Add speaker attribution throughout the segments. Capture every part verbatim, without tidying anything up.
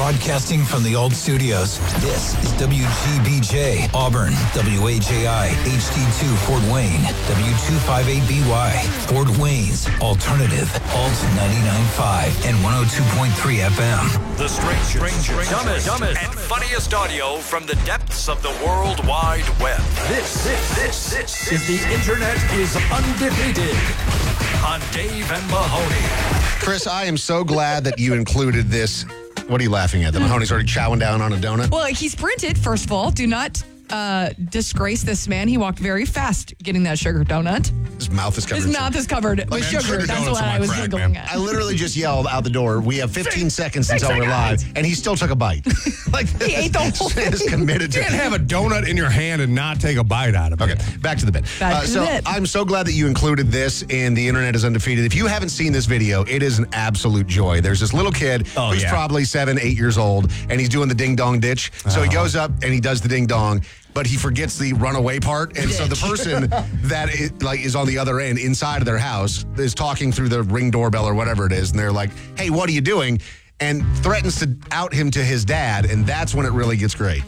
Speaker 1: Broadcasting from the old studios, this is W G B J, Auburn, W A J I, H D two, Fort Wayne, W two fifty-eight B Y, Fort Wayne's Alternative, Alt ninety-nine point five and one oh two point three F M.
Speaker 2: The strangest, strangest dumbest, dumbest, and funniest audio from the depths of the World Wide Web. This, this, this, this is The Internet is Undefeated on Dave and Mahoney.
Speaker 3: Chris, I am so glad that you included this. What are you laughing at? The Mahoney's already chowing down on a donut?
Speaker 4: Well, he sprinted, first of all. Do not uh, disgrace this man. He walked very fast getting that sugar donut.
Speaker 3: His mouth is covered.
Speaker 4: His mouth is covered with
Speaker 3: Man,
Speaker 4: sugar.
Speaker 3: sugar
Speaker 4: That's
Speaker 3: donuts
Speaker 4: what
Speaker 3: are my
Speaker 4: I was
Speaker 3: crack,
Speaker 4: giggling
Speaker 3: man.
Speaker 4: at.
Speaker 3: I literally just yelled out the door, we have fifteen seconds until we're live, and he still took a bite. Like
Speaker 4: He ate the whole thing.
Speaker 3: is committed to
Speaker 5: You can't have a donut in your hand and not take a bite out of it.
Speaker 3: Okay, back to the bit.
Speaker 4: Back to
Speaker 3: so
Speaker 4: the bit.
Speaker 3: I'm so glad that you included this in The Internet is Undefeated. If you haven't seen this video, it is an absolute joy. There's this little kid
Speaker 5: Oh,
Speaker 3: who's
Speaker 5: yeah.
Speaker 3: probably seven, eight years old, and he's doing the ding-dong ditch. So he
Speaker 5: Oh.
Speaker 3: goes up and he does the ding-dong, but he forgets the runaway part. And so the person that is, like, is on the other end inside of their house is talking through the Ring doorbell or whatever it is, and they're like, hey, what are you doing? And threatens to out him to his dad, and that's when it really gets great.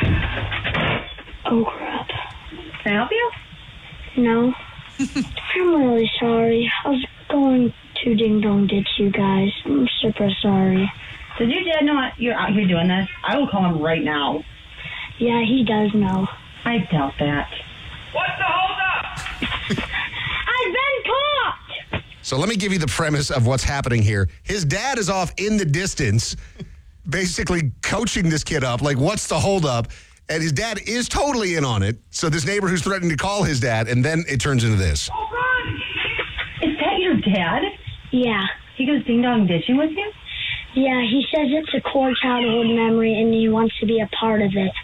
Speaker 6: Oh, crap.
Speaker 7: Can I help you?
Speaker 6: No. I'm really sorry. I was going to Ding Dong ditch you guys. I'm super sorry.
Speaker 7: Did your dad know you're out here doing this? I will call him right now.
Speaker 6: Yeah, he does know.
Speaker 7: I doubt that.
Speaker 8: What's the hold up?
Speaker 6: I've been caught!
Speaker 3: So let me give you the premise of what's happening here. His dad is off in the distance, basically coaching this kid up, like, what's the holdup? And his dad is totally in on it. So this neighbor who's threatening to call his dad, and then it turns into this.
Speaker 8: Oh, run!
Speaker 7: Is that your dad?
Speaker 6: Yeah.
Speaker 7: He goes ding dong ditching with you?
Speaker 6: Yeah, he says it's a core childhood memory and he wants to be a part of it.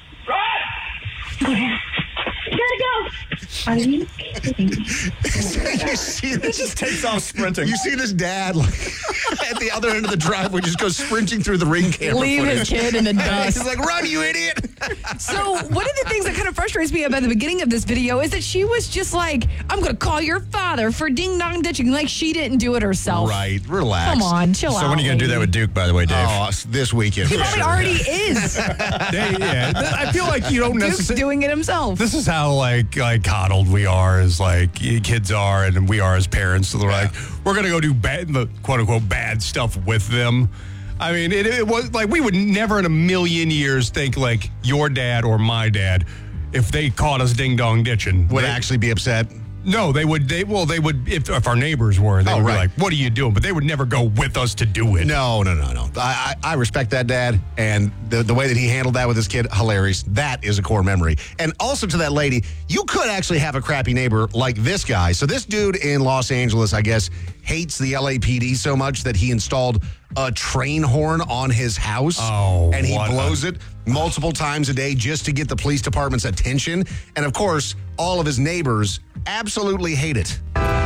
Speaker 8: Run!
Speaker 6: Gotta go!
Speaker 7: Are you kidding me?
Speaker 3: You see this?
Speaker 5: Just takes off sprinting.
Speaker 3: You see this dad like, at the other end of the driveway just goes sprinting through the Ring camera
Speaker 4: Leave
Speaker 3: footage.
Speaker 4: his kid in the dust.
Speaker 3: He's like, run, you idiot!
Speaker 4: So one of the things that kind of frustrates me about the beginning of this video is that she was just like, I'm going to call your father for ding dong ditching. Like she didn't do it herself.
Speaker 3: Right, relax.
Speaker 4: Come on, chill out.
Speaker 5: So when are you going to do that with Duke, by the way, Dave?
Speaker 3: Oh, this weekend.
Speaker 4: He
Speaker 3: for
Speaker 4: probably
Speaker 3: sure.
Speaker 4: already is.
Speaker 5: Dave, yeah. Th- I feel like you don't
Speaker 4: Duke's
Speaker 5: necessarily...
Speaker 4: doing it himself.
Speaker 5: This is how like like coddled we are as like kids are, and we are as parents. So they're like, we're gonna go do bad, the quote unquote bad stuff with them. I mean, it, it was like we would never in a million years think like your dad or my dad, if they caught us ding dong ditching,
Speaker 3: Would
Speaker 5: they-
Speaker 3: actually be upset.
Speaker 5: No, they would. They well, they would if, if our neighbors were. They
Speaker 3: Oh,
Speaker 5: would
Speaker 3: right.
Speaker 5: be like, "What are you doing?" But they would never go with us to do it.
Speaker 3: No, no, no, no. I, I, I respect that dad, and the, the way that he handled that with his kid, hilarious. That is a core memory. And also to that lady, you could actually have a crappy neighbor like this guy. So this dude in Los Angeles, I guess, hates the L A P D so much that he installed a train horn on his house.
Speaker 5: Oh,
Speaker 3: and he
Speaker 5: what
Speaker 3: blows
Speaker 5: a-
Speaker 3: it multiple times a day just to get the police department's attention. And of course, all of his neighbors absolutely hate it.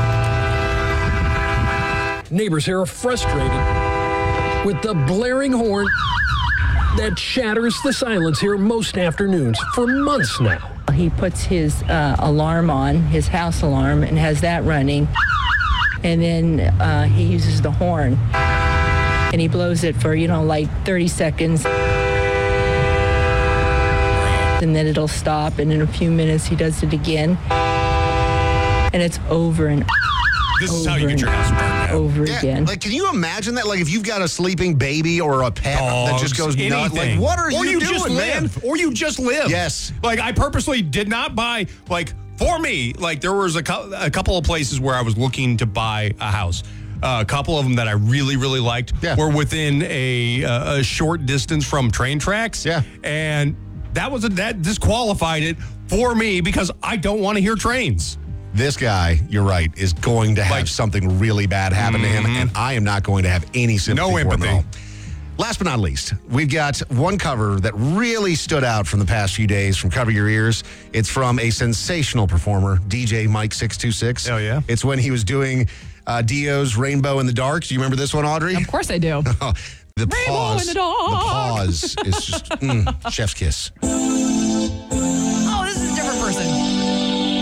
Speaker 9: Neighbors here are frustrated with the blaring horn that shatters the silence here most afternoons for months now.
Speaker 10: He puts his uh, alarm on, his house alarm, and has that running. And then uh, he uses the horn. And he blows it for, you know, like thirty seconds. And then it'll stop, and in a few minutes he does it again. And it's over and
Speaker 5: This is
Speaker 10: over
Speaker 5: how you get
Speaker 10: and
Speaker 5: your house burned down.
Speaker 10: over
Speaker 3: Yeah,
Speaker 10: again.
Speaker 3: like, can you imagine that? Like, if you've got a sleeping baby or a pet that just goes
Speaker 5: Dogs,
Speaker 3: nuts, like,
Speaker 5: anything.
Speaker 3: what are
Speaker 5: or
Speaker 3: you,
Speaker 5: you
Speaker 3: doing,
Speaker 5: just
Speaker 3: man?
Speaker 5: live. Or you just live.
Speaker 3: Yes.
Speaker 5: Like, I purposely did not buy, like, for me, like, there was a, co- a couple of places where I was looking to buy a house. Uh, a couple of them that I really, really liked
Speaker 3: Yeah.
Speaker 5: were within a, uh, a short distance from train tracks.
Speaker 3: Yeah.
Speaker 5: And that was a, that disqualified it for me because I don't want to hear trains.
Speaker 3: This guy, you're right, is going to have
Speaker 5: Like-
Speaker 3: something really bad happen to him, and I am not going to have any sympathy
Speaker 5: No
Speaker 3: for him at
Speaker 5: empathy.
Speaker 3: all. Last but not least, we've got one cover that really stood out from the past few days from Cover Your Ears. It's from a sensational performer, D J Mike six two six.
Speaker 5: Oh, yeah?
Speaker 3: It's when he was doing uh, Dio's Rainbow in the Dark. Do you remember this one, Audrey?
Speaker 4: Of course I do.
Speaker 3: the
Speaker 4: Rainbow
Speaker 3: pause,
Speaker 4: in the Dark.
Speaker 3: The pause is just mm, chef's kiss.